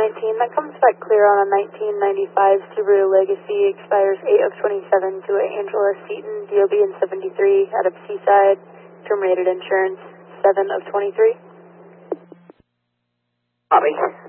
19. That comes back clear on a 1995 Subaru Legacy. Expires 8 of 27 to Angela Seaton, DOB in 73, out of Seaside. Terminated insurance, 7 of 23. Copy.